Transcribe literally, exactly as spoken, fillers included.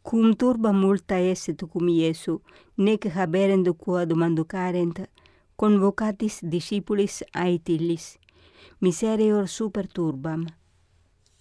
Cum turba multa esset cum Iesu, nec haberendo quod manducarent, convocatis discipulis aet illis, miserior super turbam.